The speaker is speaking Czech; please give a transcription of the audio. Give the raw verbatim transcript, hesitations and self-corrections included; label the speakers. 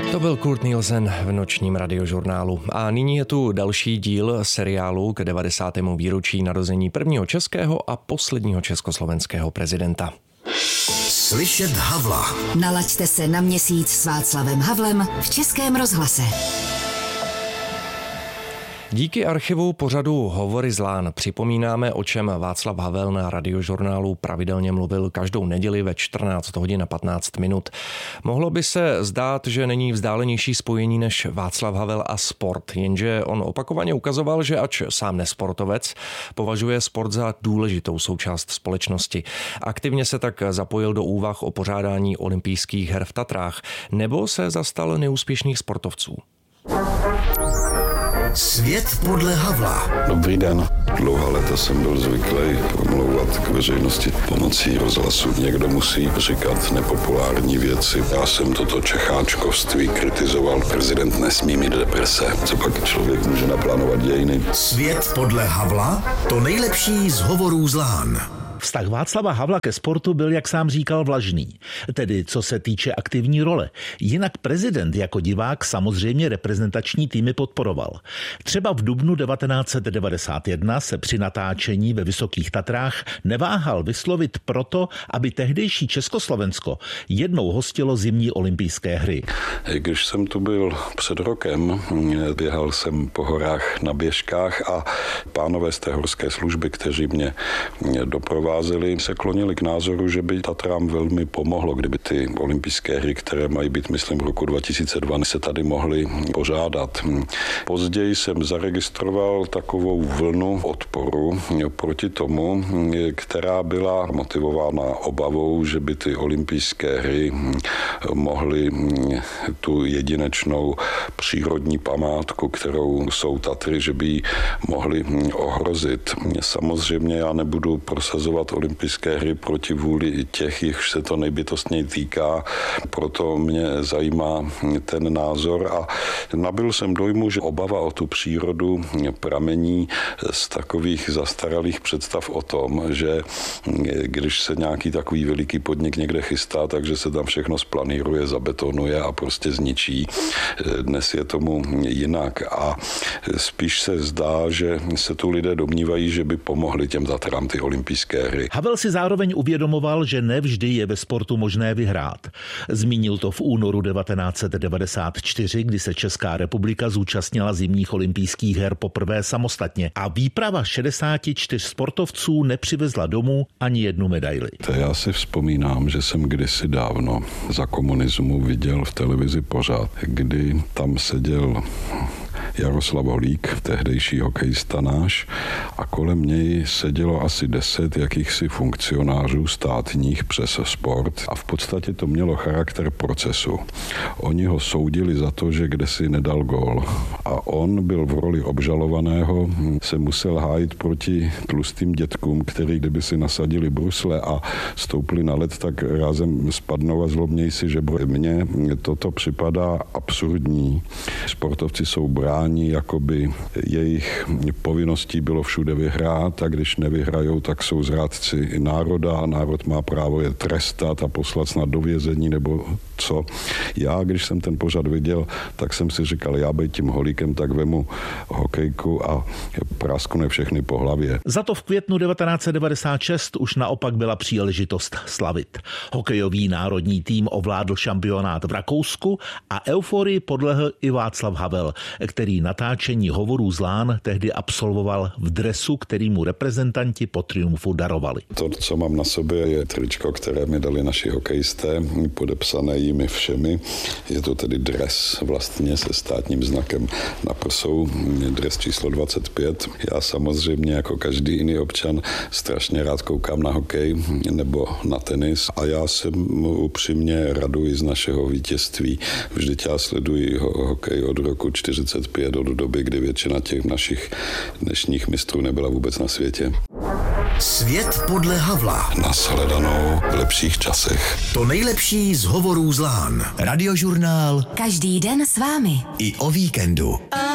Speaker 1: To byl Kurt Nielsen v nočním radiožurnálu. A nyní je tu další díl seriálu k devadesátému výročí narození prvního českého a posledního československého prezidenta.
Speaker 2: Slyšet Havla.
Speaker 3: Nalaďte se na Měsíc s Václavem Havlem v Českém rozhlase.
Speaker 1: Díky archivu pořadu Hovory z lán připomínáme, o čem Václav Havel na radiožurnálu pravidelně mluvil každou neděli ve čtrnáct hodin a patnáct minut. Mohlo by se zdát, že není vzdálenější spojení než Václav Havel a sport, jenže on opakovaně ukazoval, že ač sám nesportovec, považuje sport za důležitou součást společnosti. Aktivně se tak zapojil do úvah o pořádání olympijských her v Tatrách, nebo se zastal neúspěšných sportovců.
Speaker 2: Svět podle Havla.
Speaker 4: Dobrý den. Dlouhá léta jsem byl zvyklý promlouvat k veřejnosti pomocí rozhlasu. Někdo musí říkat nepopulární věci. Já jsem toto čecháčkovství kritizoval. Prezident nesmí mít deprese. Co pak člověk může naplánovat dějiny?
Speaker 2: Svět podle Havla. To nejlepší z hovorů z lán.
Speaker 5: Vztah Václava Havla ke sportu byl, jak sám říkal, vlažný. Tedy co se týče aktivní role. Jinak prezident jako divák samozřejmě reprezentační týmy podporoval. Třeba v dubnu devatenáct set devadesát jedna se při natáčení ve Vysokých Tatrách neváhal vyslovit proto, aby tehdejší Československo jednou hostilo zimní olympijské hry.
Speaker 4: Když jsem tu byl před rokem, běhal jsem po horách na běžkách a pánové z té horské služby, kteří mě doprovázeli, se klonili k názoru, že by Tatrám velmi pomohlo, kdyby ty olympijské hry, které mají být, myslím, v roku dva tisíce dva, se tady mohly pořádat. Později jsem zaregistroval takovou vlnu odporu proti tomu, která byla motivována obavou, že by ty olympijské hry mohly tu jedinečnou přírodní památku, kterou jsou Tatry, že by ji mohly ohrozit. Samozřejmě já nebudu prosazovat olympijské hry proti vůli těch, jichž se to nejbytostněji týká, proto mě zajímá ten názor a nabyl jsem dojmu, že obava o tu přírodu pramení z takových zastaralých představ o tom, že když se nějaký takový veliký podnik někde chystá, takže se tam všechno splaníruje, zabetonuje a prostě zničí. Dnes je tomu jinak a spíš se zdá, že se tu lidé domnívají, že by pomohli těm Tatrám ty olympijské hry.
Speaker 5: Havel si zároveň uvědomoval, že nevždy je ve sportu možné vyhrát. Zmínil to v únoru devatenáct set devadesát čtyři, kdy se Česká republika zúčastnila zimních olympijských her poprvé samostatně a výprava šedesáti čtyř sportovců nepřivezla domů ani jednu medaili.
Speaker 4: To já si vzpomínám, že jsem kdysi dávno za komunismu viděl v televizi pořad, kdy tam seděl Jaroslav Holík, tehdejší hokejista náš, a kolem něj sedělo asi deset jakýchsi funkcionářů státních přes sport a v podstatě to mělo charakter procesu. Oni ho soudili za to, že kdesi nedal gól a on byl v roli obžalovaného, se musel hájit proti tlustým dětkům, který kdyby si nasadili brusle a stoupli na led, tak rázem spadnou a zlobněj si, že mně toto připadá absurdní. Sportovci jsou brání, jakoby jejich povinností bylo všude vyhrát a když nevyhrajou, tak jsou zrádci národa a národ má právo je trestat a poslat snad do vězení nebo co. Já, když jsem ten pořad viděl, tak jsem si říkal, já bej tím Holíkem, tak vemu hokejku a praskne všechny po hlavě.
Speaker 5: Za to v květnu devatenáct set devadesát šest už naopak byla příležitost slavit. Hokejový národní tým ovládl šampionát v Rakousku a euforii podlehl i Václav Havel, který natáčení Hovorů z lán tehdy absolvoval v dresu, který mu reprezentanti po triumfu darovali.
Speaker 4: To, co mám na sobě, je tričko, které mi dali naši hokejisté, podepsané jimi všemi. Je to tedy dres vlastně se státním znakem na prsou, dres číslo dvacet pět. Já samozřejmě jako každý jiný občan strašně rád koukám na hokej nebo na tenis a já se upřímně raduji z našeho vítězství. Vždyť já sleduji ho- hokej od roku čtyřicet pět, od doby, kdy většina těch našich dnešních mistrů nebyla vůbec na světě.
Speaker 2: Svět podle Havla.
Speaker 4: Nashledanou v lepších časech.
Speaker 2: To nejlepší z hovorů z lán. Radiožurnál
Speaker 3: Každý den s vámi.
Speaker 2: i o víkendu.